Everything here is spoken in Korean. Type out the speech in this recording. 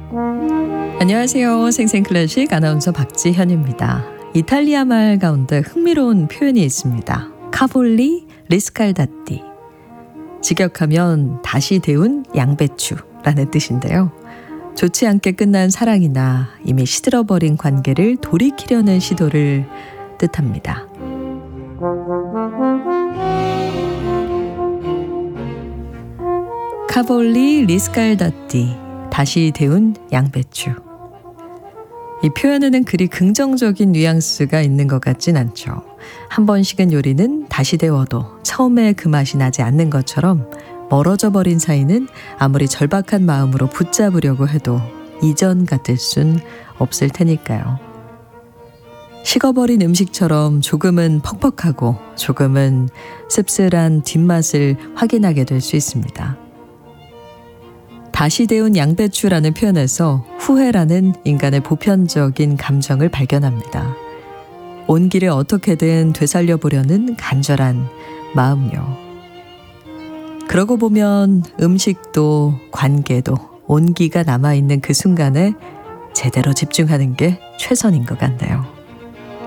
안녕하세요. 생생클래식 아나운서 박지현입니다. 이탈리아 말 가운데 흥미로운 표현이 있습니다. 카볼리 리스칼다띠. 직역하면 다시 데운 양배추라는 뜻인데요. 좋지 않게 끝난 사랑이나 이미 시들어버린 관계를 돌이키려는 시도를 뜻합니다. 카볼리 리스칼다띠. 다시 데운 양배추. 이 표현에는 그리 긍정적인 뉘앙스가 있는 것 같진 않죠. 한 번 식은 요리는 다시 데워도 처음에 그 맛이 나지 않는 것처럼 멀어져 버린 사이는 아무리 절박한 마음으로 붙잡으려고 해도 이전 같을 순 없을 테니까요. 식어버린 음식처럼 조금은 퍽퍽하고 조금은 씁쓸한 뒷맛을 확인하게 될 수 있습니다. 다시 데운 양배추라는 표현에서 후회라는 인간의 보편적인 감정을 발견합니다. 온기를 어떻게든 되살려 보려는 간절한 마음요. 그러고 보면 음식도 관계도 온기가 남아있는 그 순간에 제대로 집중하는 게 최선인 것 같네요.